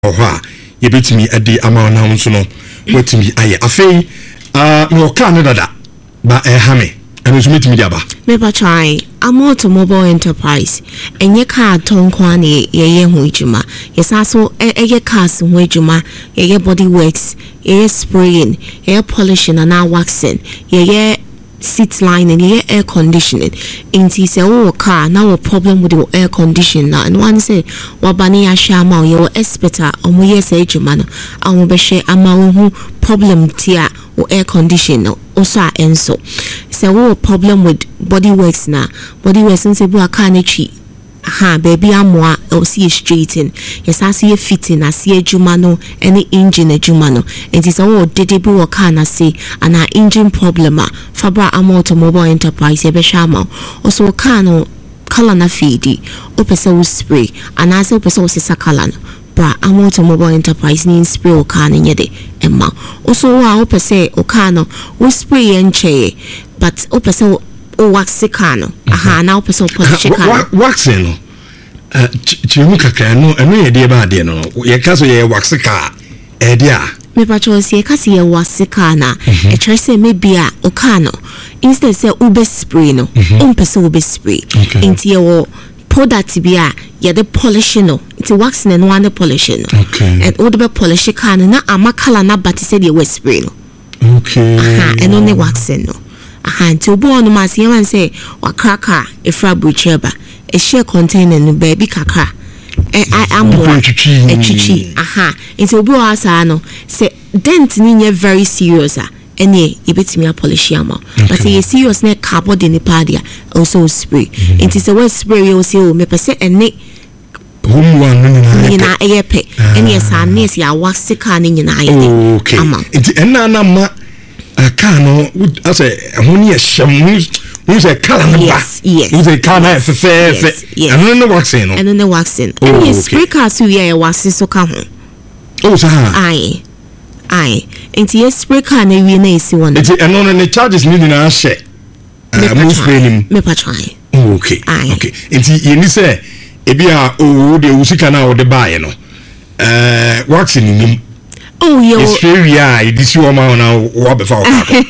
oha ye betimi ade ama na nso no wetimi aye afei me oka ne dada ba hame eno so metimi di aba me ba try am automobile enterprise enye car tonkwa ne ye ho ejuma yesaso eye cars ho ejuma ye body works ye spraying ye polishing and waxing ye seat lining, yeah, air conditioning. Inti say oh car now a problem with the air conditioning now. And one say wabani ashama your espeta omo yes ejumano amu beshe ama problem tia or air conditioning also enso. Say oh problem with body works na body works say bu akanechi. Aha baby amwa o see straighten yes I see fitting I see ejumano any engine ejumano it is all dede bi work na say and our engine problem fabra automobile enterprise e be shama also car no color na feedi o pese wo spray and as o pese wo sisa color bra automobile enterprise ni spray o car ni de emma also wa o pese o car no wo spray enche but o pese wax cano aha na opese polish cano wax no chimu kaka no eno ye de ba de no ye kaso ye wax car e de a me pa cho se kasi ye wax car na e try say maybe a o cano instead say ube spray no pese ube spray inti ye wo product bi a ye de polish no inti wax na no one polish no and o de polish cano na amakala na but say ye we spray no aha eno ne wax no aha nti obo onu ma se yan say wakraka efra bucheba e share container no baby kakra I am echichi aha nti obi o asa no say dent ni nye very serious ene e betimi a polish am but e serious na carbon de nipadia also spray nti say we spray we say o me pese ene nyina eyepe ene esa na ya wax car ni nyina aye okay nti enna na ma car no ase honi eham who say car no ba who say car na fefe and no waxing no and no waxing and yes spray car so ya waxing so ka ho oh sa ai enti yes spray car na wi na esi won enti eno no ne charges ni na share mo spray nim me pa try okay enti ye ni say e bia o de usika na o de buy no waxing nim oh yo it's very this you ma na wo be fa o ka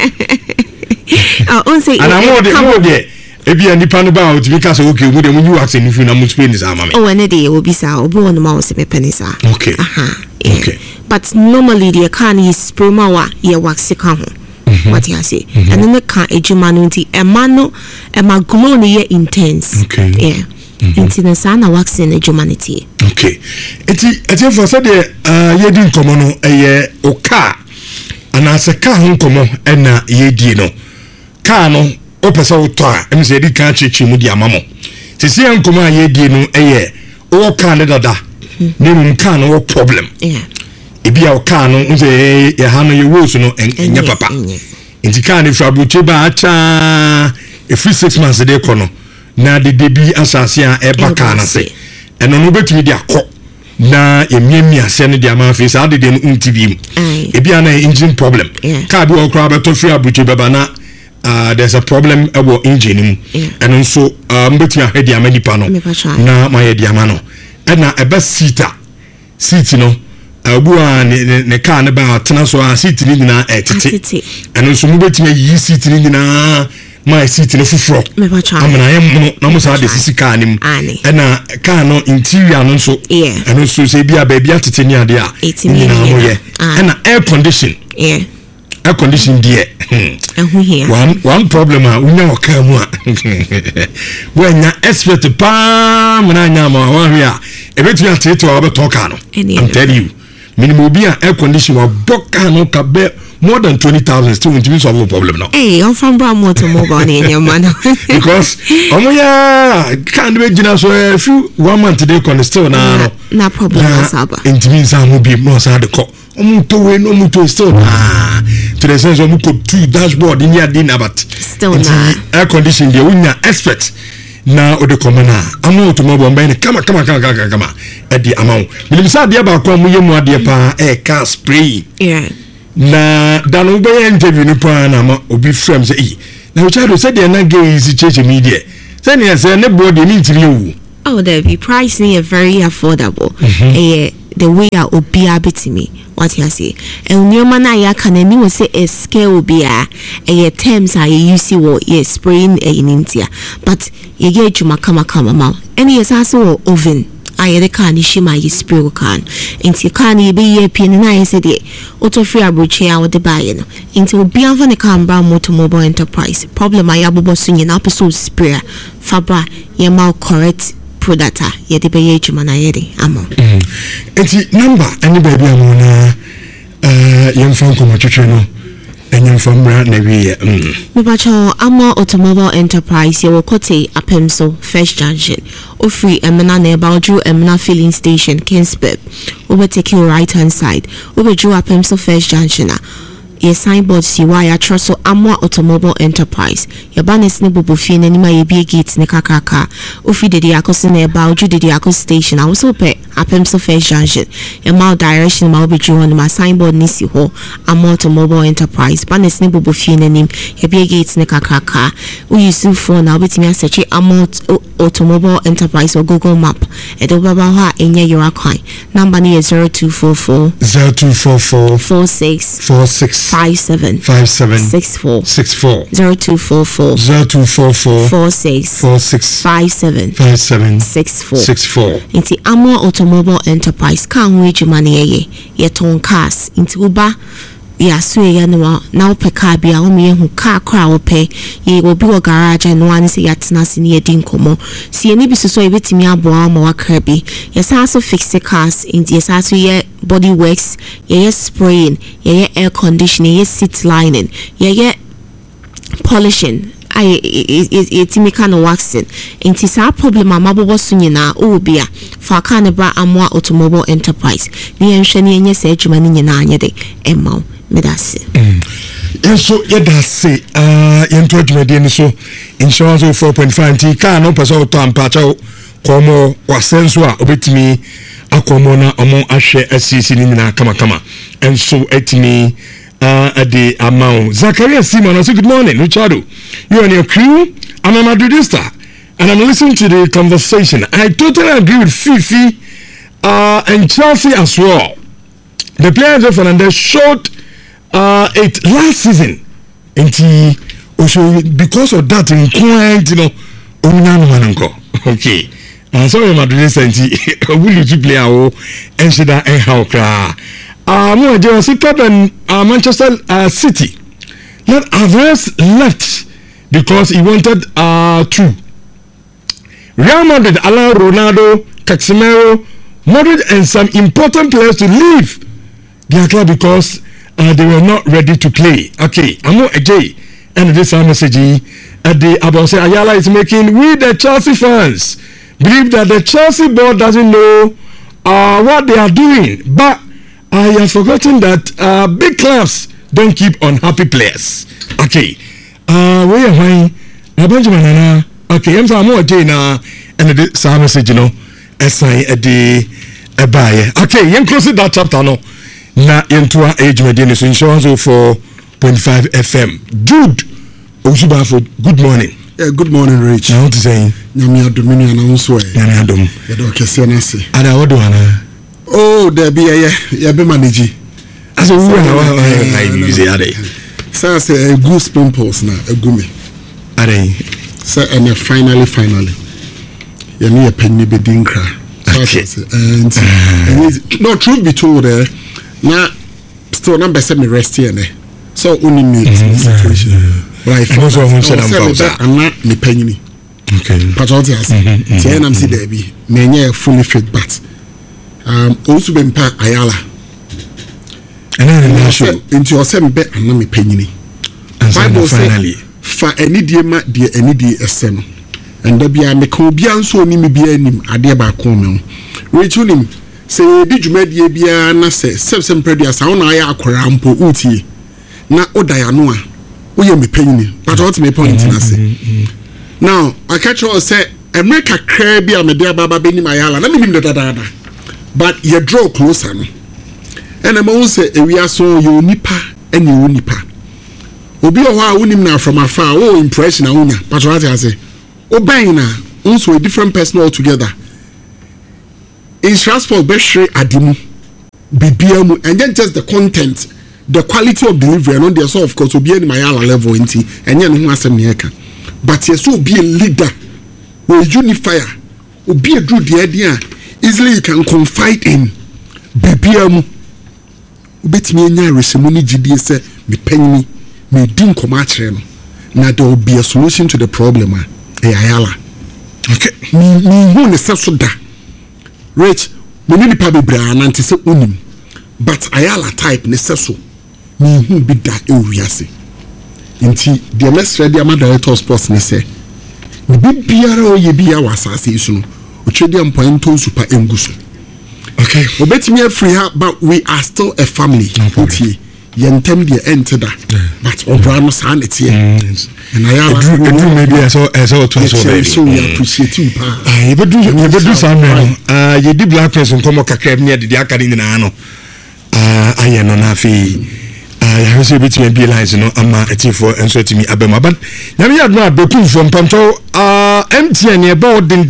on say and I'm more there ebi anipa no ba o ti ka so okay mu de mu wax ni fi na mu spray ni sa ma me oh ene de obi sa obi won ma o se me penisa okay okay but normally the car is spray ma wa ye wax ka ho what you say and then the car ejuma no nti ema glow ni ye intense yeah inti na sa na waxing ejumanity okay eti for say de ye di nkomo no eye o car ana se car ho nkomo na ye di no car no o pese o to a em se di kan chichi mu di amamo se se nkomo a ye di no eye o car ne dada ne mu car no problem ebi a o car no nse ye ha no ye wo so no enya papa inti car ne frabuche ba acha e free 6 months de kono na de debi asase a e baka na se eno no betumi di akọ na emiemi ase ne di ama fe sa de dem ntibim e bia na engine problem car bi okra beto free abuche baba na there's a problem about engine eno nso mbetumi ahedi ama nipa no na ma ye di ama no na ebe seat no abu a ne car ne ba tena so a seat ni na etete eno nso mbetumi yi seat ni na my seat no fufro amana yem no mo sa de sisi car nim na car no interior no so and so say bia ba bia tete ni ade a ni na mo ye na air condition air condition there one problem a unya oka mu a wanya expert pa mana nya ma wa hwe a ebetu ya tete wa beto car no I'm telling you minimum bia air condition wa boka no ka be more than 20,000 still won't solve no problem now. Hey, I'm from automobile in your man. Because can't be gina so a few 1 month today can still na no problem saba. Intimi some be more sad the call. No muto still to the sense of two dashboard in your dinner but still na air condition the winner expert na o de komana amo automobile ben kama at the amount. Minim sa dia ba kwa mu yemu ade pa car spray. Na dano be interview ni pa na ma obi frame say na Richard said dey na gay is church media say ne body me ntiri owu oh the price is very affordable the way a obia betimi what you say and your man I can any will say a scale obia a terms I use you ye spraying in India but you get you kama ma any is also oven I the can shima you spray can into can you be ye pin and I said auto free abroche out the buying into beyond the Canberra Automobile Enterprise problem I abo soon episode sprayer fabra ye mal correct product ye de be juma na ye de amo enti number any baby amona yem fan ko matwetwe no enyem fan bra na wi me ba cho Amo Automobile Enterprise ye wo kote apemso first junction ofri emena na ebawju emena filling station Kingsburg over take your right hand side over ju apemso first junction ye signboard si wa ya troso Amo Automobile Enterprise ye banes ne bobo fie na nima ye bie gate ne kakaka ofi de akose na ebawju de akose station I also pe apemso first junction ye ma direction ma obi ju on ma signboard ni si ho Amo Automobile Enterprise banes ne bobo fie na nim ye bie gate ne kakaka we use phone na obetimi asearch Amo Automobile Enterprise or Google Map e do baba ho enye your account number ni 0244 46 57 64 0244 46 57 64 Inti Amo Automobile Enterprise can we jumani ye ton cars inti uba ya suye ya na ope car bia o me hu car kra ope ye obi wo garage no an se yatena se ne yedi nkomo si eni bi so ebetimi aboa ma wakra bi ye sa so fix the cars inti ye sa so ye body works ye spraying ye air conditioning ye seat lining ye polishing it's me kind of waxing into sa problem amabobo sunyina obia fa kan bra Amo Automobile Enterprise ni enhwe ni enye sa adwuma ni nyina anye de emma medase so yedase yento adwuma de ni so insurance 4.5 ti car no person auto ampacha komo wasenso a obetimi akomo na omo ahwe asisi ni nyina kama enso etimi at the amount. Zachariah Simon, I say good morning, Richardo. You and your crew. I'm a Madridista, and I'm listening to the conversation. I totally agree with Fifi and Chelsea as well. The players of Fernandez showed it last season. And because of that, okay. So Madridista, will you play our and should I how cry? More than Manchester City. Let Alvarez left because he wanted two. Real Madrid allowed Ronaldo, Casemiro, Madrid and some important players to leave their club because they were not ready to play. Okay, I'm not a J. And this message at the Abose Ayala is making. We the Chelsea fans believe that the Chelsea board doesn't know what they are doing, but I have forgotten that big clubs don't keep unhappy players. Okay. Where am I? Benjamin. Okay, I'm more Jana and the same message, you know. SI a day a buyer. Okay, you close that chapter no. Na into age median insurance 4.5 FM. Jude Oshubafo, good morning. Yeah, good morning, Rich. Now what is saying? Nyamia Dominion also. Nyamia Dom. Yedo Kesianasi. Ada Odoana. Oh, there be a be manage. As a woman, I use it. So say a goose pimples na a gumi. Are so and finally. You need a penny be dinkra. And no truth be told there. Now still number 7 rest here. So only me situation. But I thought I'm not me penny. Okay. Patriotic. Say I'm see there be. Me fully fit but. Also been pa Ayala. And then into your same bet and me penny. Bible finally for any dear ma dear any day SM. And there be a mecobian so ni me be any idea by common. Rachel him say did you made ye be na say some predia sound I akwarampo uti na odayanoa uye me penny. But what me point na say. Now I catch all say America crabby a media baba beni Ayala. Let me name the but you draw closer. And I'm also say we are so you nipa and you nipa. Obi owa unim na from afar oh impression una. But what I say, obey na also a different person altogether. in transport be share adimu bibiamu and then just the content the quality of delivery and on the so of course obi any mayala level nti enye no ho asem ne eka but yes obi a leader we unifier obi a do the easily you can confide in bibiamu obetimi enya resemuni gidie se me panyi me din koma kire no na there will be a solution to the problem ayala okay me hu ne se so da rich me ni pa bebra na nti se unim but ayala type ne se so me hu bi da ewiase nti the next ready am director sports ne se bi biara o ye bia wasase isu no o twede ampointo super enguso okay obetimi free her but we are still a family okay yentem de enter that but obrano san it here and ayala maybe so to so we appreciate you pa you bedu san you di black person komo kakra ne de akade nyina no ayeno na afi ya hwese betimi be lines no ama etifo enso etimi abema but nyame ya no abeku from panto MTN e ba din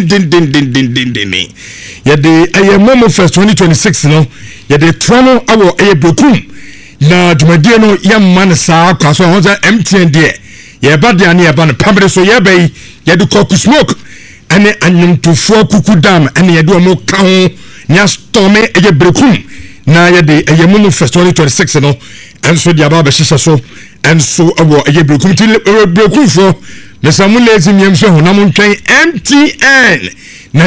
ya de Momo Fest 2026 no ya de trono awo bekum na dwumadie no ya man saa kwaso ho za MTN de ya ba de ane ya ba no pamre so ya bai ya de koku smoke ane anyumtofo kuku dam ane ya de omo ka ho nya storme bekum na ya de Momo Fest 2026 no enso dia ba hyehyɛ so enso awo bekum ti bekum fo na samu lezim yem so na montwen MTN na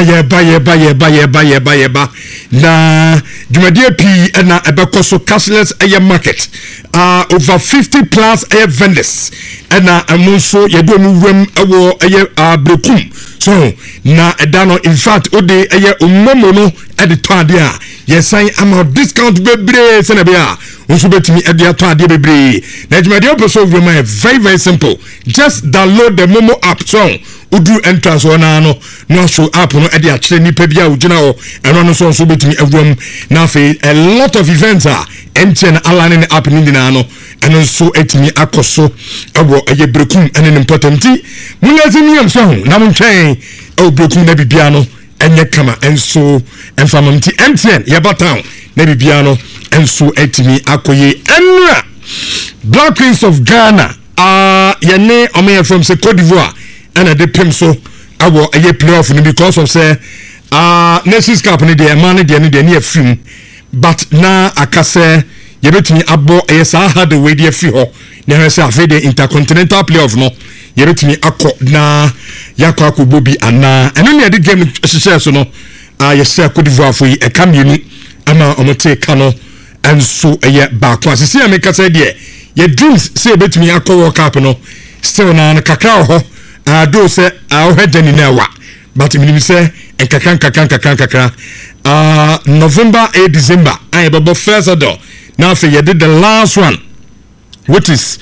yeba na dwumadie pi na ebekoso cashless market over 50 plus vendors na amonso yedo mu wem awo bekum so na edano in fact ode ummomo no edito ade a yesan ama discount bebre se na bia onso betimi ede ato ade bebre na dwumadie opeso wem very very simple just download the Momo app so udu entrance ona no show app no ede a kire nipa bia ugina ho eno no so betimi awum na fe a lot of events are MTN aligning app ni dina no eno so etimi akoso abo brekum ene important munazimi am so na montwen brekum na bibia no enye kama enso enfamamti MTN yeba town na bibia no enso etimi akoye enra Black Queens of Ghana yene omeya from se Cote d'Ivoire and the pim so awo playoff no because of say Nations Cup ni de man de near film but na akase yebetimi abo sa hard way de fi ho na say afi de intercontinental playoff no yebetimi akọ na yakọ akobobi ana eno ne de game hyehyɛ so no yesa Cote d'Ivoire fo yi eka mienu ama omote ka no enso ba kwa sisi ameka say de ye dreams say yebetimi akọ World Cup no still na kakra ho do say ohedani na wa but minimi say enkakan November 8 December I babo first do now for you did the last one which is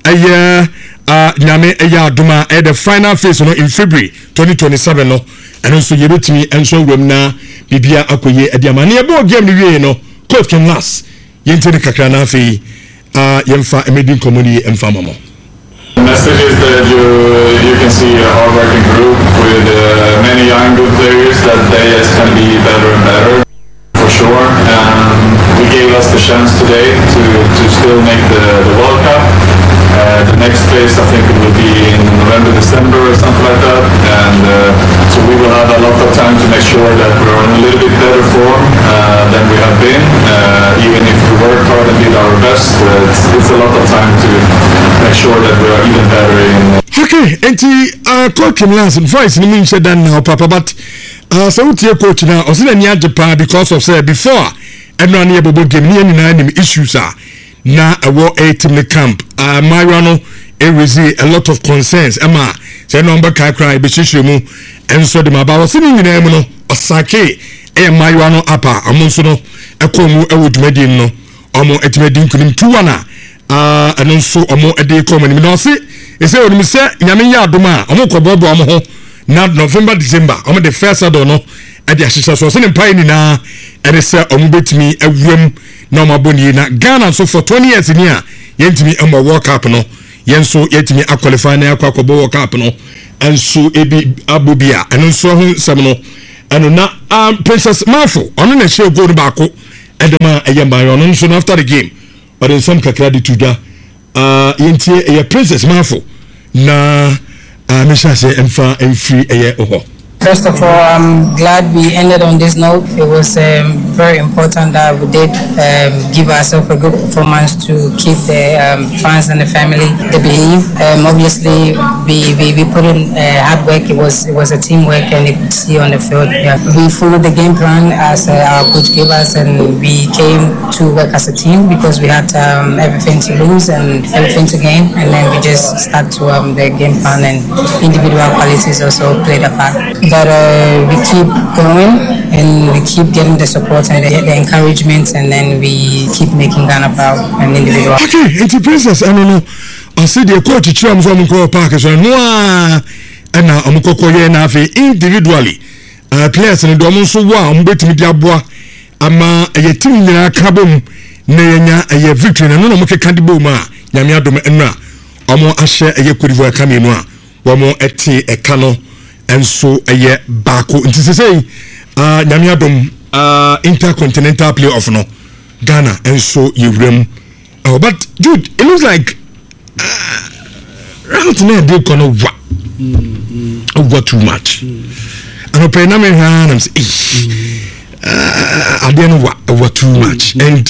nyame aduma the final phase no in February 2027 no and also you betimi enso wem na bibia akoye adiama na ebo game ni wie no coach can last yente kakra na fe yemfa emedin community emfa mamo. The message is that you can see a hard-working group with many young good players that they is going to be better and better for sure. We gave us the chance today to still make the World Cup. The next phase I think it will be in November, December or something like that, and so we will have a lot of time to make sure that we're in a little bit better form than we have been. Even if we worked hard and did our best, it's a lot of time to make sure that we are even better in. Okay, and coach him last voice ni mean said that now papa but so tie coach now osina ni Japan because of say before everyone here bobo game ni na issues are na awo team the camp Myrano raise a lot of concerns ama say number ka cry be hihemu enso de maba osini nyina mu no osake Myrano apa amonso no ekomu ewodumadi no omo etimadi nkunim 2-1 eno nso omo ede komani no se ese onimi se nyame ya adoma omo kobobo omo ho na November December omo the first ado no ade ahyehyɛ so se ne pai ni na ede se omo betimi awuam na omo aboni na Ghana so for 20 years ni a yentimi emo World Cup no yenso yetimi qualify na akwakobo World Cup no enso ebi abobia eno nso ho nsɛm no ɛno na Princess Mafo ɔno na ɛhyɛ goal no baako ɛdema ɛyɛ mbaayɛ ɔno nso no after the game ɔde nsɛm kakra de to dwa yɛntie ɛyɛ Princess Mafo na mehyɛ sɛ ɛmfa ɛmfiri ɛyɛ hɔ. First of all, I'm glad we ended on this note. It was very important that we did give ourselves a good performance to keep the fans and the family the belief. Obviously, we put in hard work. It was a teamwork, and you could see on the field. Yeah. We followed the game plan as our coach gave us, and we came to work as a team because we had everything to lose and everything to gain, and then we just stuck to the game plan, and individual qualities also played a part. But we keep going and we keep getting the support and the encouragement, and then we keep making Ghana proud and individual. Okay, it's Princess. I don't know. I see the coach chiam from Mko Park so no and Mko Koye na fe individually. Players and domo so wa mbetimi dia boa ama ye team nyina kabom na yenya ye victory na no mo keka de bom a nyame adom enra omo ahye ye Kodivo aka mienu a womo ete eka no enso eye baako nti sesei nyame adom intercontinental playoff no Ghana enso yewrem. But Jude, it looks like round to now they gonna over too much. And open na me han am say I don't know over too much. And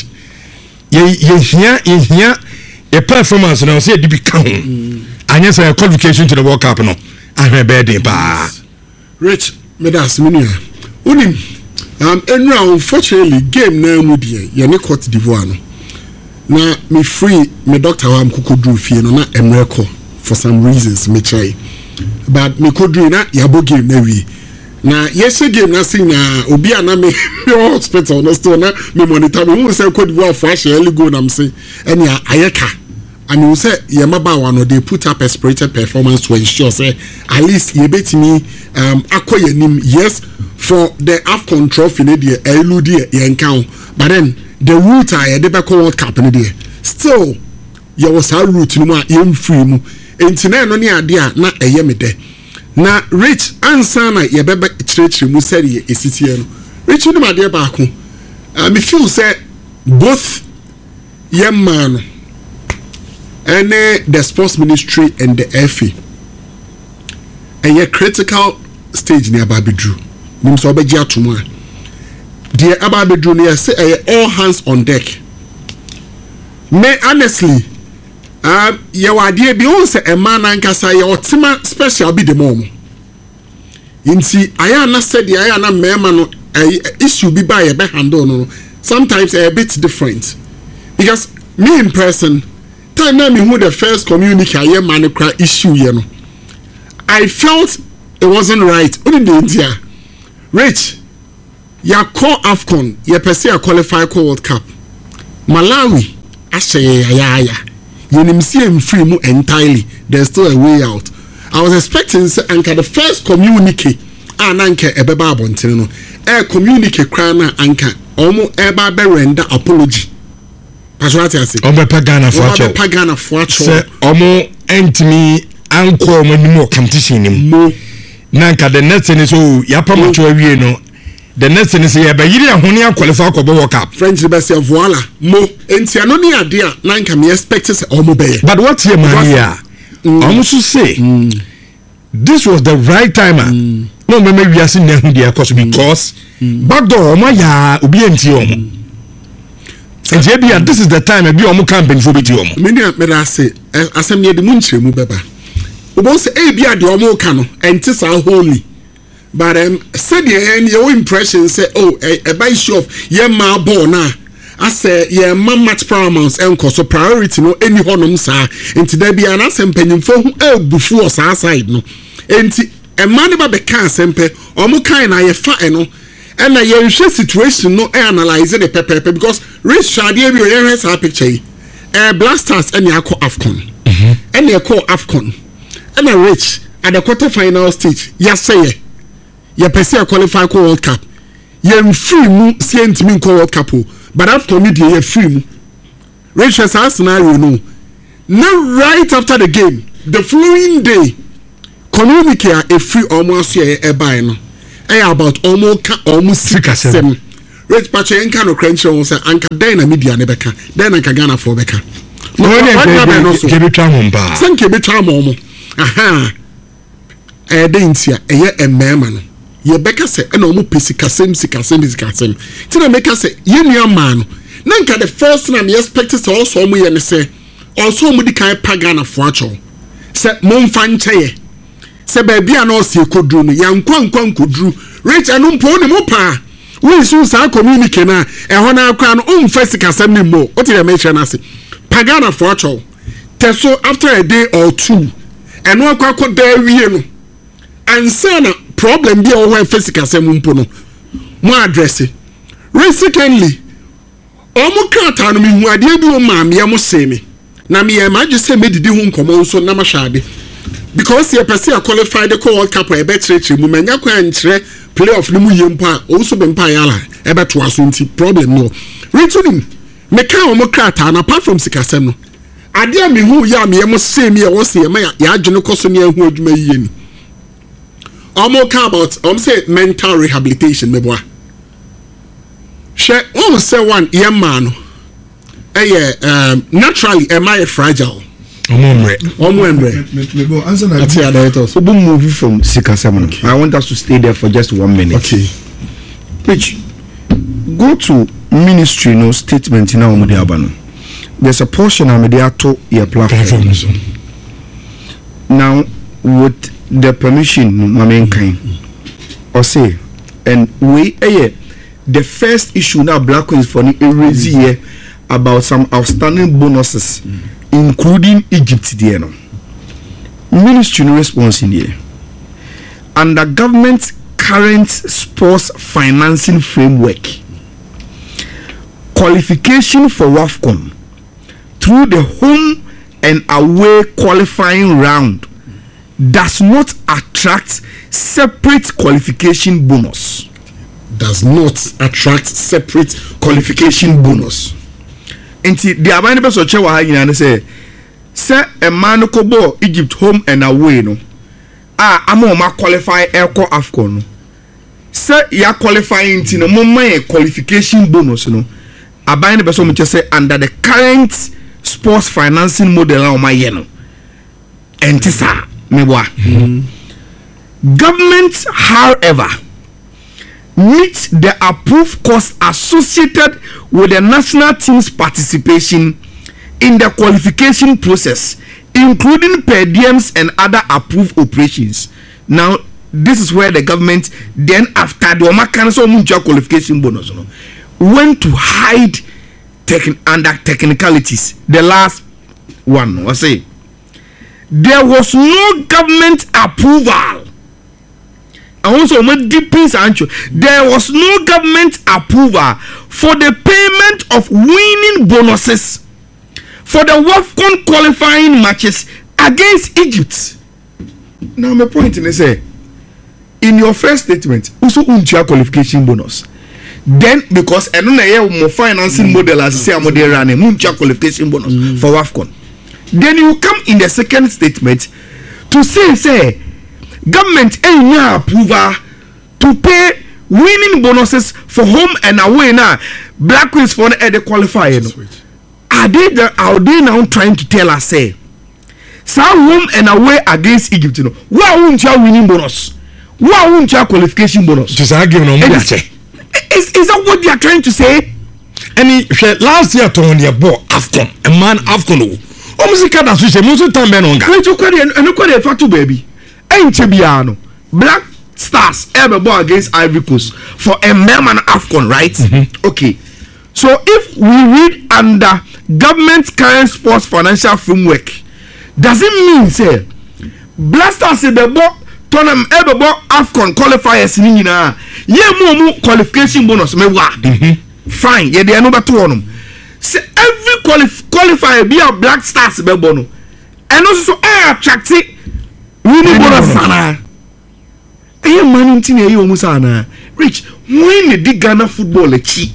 you hear a performance now say be count. And yes, a qualification to the World Cup no. I have bad pa. Rich, me das minia. Unim enra unfortunately game na mu die ye ne Cote d'Ivoire no. Na me free me doctor wa mkokodru fie no na emreko for some reasons me try. But me kodru na yabo game na wi. Na yese game na sing na obi ana me hospital no still na me monitor me who say Cote d'Ivoire for early go na me say ene ayeka. And you say Yamaba one they put up a spirited performance to ensure say at least you bet me acquire him yes for the AFCON trophy the eludie yenkao. But then the route I the back World Cup in there still you was a route no more free mu entina no ne ade na eyeme de na Rich answer na ye bebe chirechire mu say esitie no Rich no ma de ba ko me feel say both young man and the sports ministry and the FA and a critical stage near Babidru. Nims obeji atuma. Dear Ababidru near say all hands on deck. Me honestly, your idea beyond say a man and kasa your tima special be the mom. Inti ayana said the ayana memano issue be by a back handle no. Sometimes a bit different because me in person. Time na me who the first community I man cry issue you know. I felt it wasn't right. Only the India. Rich, ya call AFCON, ya pese ya qualify call World Cup. Malawi, ashe ya. You nimsi free mu entirely. There's still a way out. I was expecting anka the first communique ananka ebeba abontene no. Communique krana anka omo eba be render apology. Pagana for say omo entimi anko mo competition nim nanka the next thing is so yapa macho awie no the next thing is ya be yiri ahone qualify for World Cup French be say voila mo enti ano ni ade a nanka me expect say omo be but what here man here omo so say this was the right time no me wiase na hu dia because backdoor omo ya obi enti omo. This is the time I be on camping for biti omo. Many me say asem ne de munchire mu beba. Obo say e bia de omo ka no enti sa holy. But said your impression say oh a by show of ye ma ball na I say ye ma match paramount enko so priority no any honom sa enti da bia na asem panyimfo hu bufu o sa side no. Enti e ma ne ba be kan sempe omo kan na ye fa no. And I situation no analyze the pepper because Rich Shadia be has a picture. Blasters and you call AFCON. And you call AFCON. And a Rich at the quarter-final stage. Yes, say you perceive qualify for World Cup. You're free mu sent me call World Cup. But AFCON media you're free. Rich has a scenario no. Now right after the game, the following day, communicate a free almost a buy no. about almost sikasem rich pacho enka no crunch on say anka den na media ne beka den anka Ghana for beka no ke betwa mo mba san ke betwa mo aha dentia eye emema no ye beka se na omo pesikasem tina meka se ye nua ma no na nka the first time me expect say also omo ye ne se also omo di kan pa Ghana for acho se mo mfa ncheye se ba bia na o se kodru no yankwa kodru rich anu mpo ne mo pa we su sa communicate na ho na akwa no umfa sikasem ni mo o ti dey mention na se pagana for acho teso after a day or two eno akwa da wie no ansa na problem bi o ho sikasem mpo no mo address it. Secondly omo krata no me hu ade bi o ma me mo se me na me ma je se me didi hu nkomo so na ma hwade because ye person qualified the World Cup e be tretre mu manya kwa nkyere playoff no mu yempa o so be mpa yala e be to aso nti problem no returning me kan o mo krata na apart from sikasem no ade a me hu ya me mo se me e wo se me ya adwene koso ne ahu adwuma yiye ni omo ka about say mental rehabilitation me boa she o say one yemma no naturally am I fragile Me go answer that. So we move from Sikasem. Okay. I want us to stay there for just 1 minute. Okay. Which go to ministry no statement in our Abano. There's a portion of media to your platform. Now with the permission, my main kind, or say, and we the first issue now Black Queens for the erase here about some outstanding bonuses. Including Egypt there no ministry no response in here under government current sports financing framework qualification for WAFCON through the home and away qualifying round does not attract separate qualification bonus Enti the abane be so chewa ha nyina ne say a man ko bo Egypt home and away no ama ma qualify eco AFCON no say ya qualifying enti no momma qualification bonus no abane be so mo say under the current sports financing model o ma ye no enti sa me boa government however meet the approved costs associated with the national team's participation in the qualification process, including per diems and other approved operations. Now, this is where the government, then after the Omaka qualification bonus, went to hide under technicalities. The last one, I say, there was no government approval. And also, there was no government approval for the payment of winning bonuses for the WAFCON qualifying matches against Egypt. Now, my point is, in your first statement, also untia qualification bonus. Then, because I don't know more financing model as say I'm running untia qualification bonus for WAFCON. Then you come in the second statement to say. Government ain't approval to pay winning bonuses for home and away now. Black Queens for the qualifier. Are they now trying to tell us say some home and away against Egypt? You know, why won't you winning bonus? Why won't you qualification bonus? Just arguing on is that what they are trying to say? And last year to your boy AFCON a man AFCON. Almost can't associate most of the time. Wait, you quite a fatu baby. Enchebiano Black Stars ever ball against Ivory Coast for a Merman AFCON, right? Okay, so if we read under government current sports financial framework, does it mean say Black Stars ever ball tournament ever ball AFCON qualifiers ni na ye mo qualification bonus me wa fine ye dey no beto on say every qualifier be a Black Stars be bono and also attract winning bonus sana. Aye man nti na aye omu sana. Rich, when the Ghana football echi?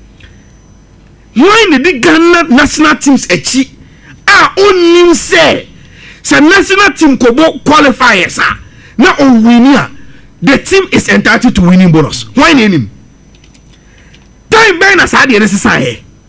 When the Ghana national teams echi? Onim say national team ko bo qualifiers na o win ya. the team is entitled to winning bonus. Why name him? Time bɛn na saa deɛ ne sisan yɛ.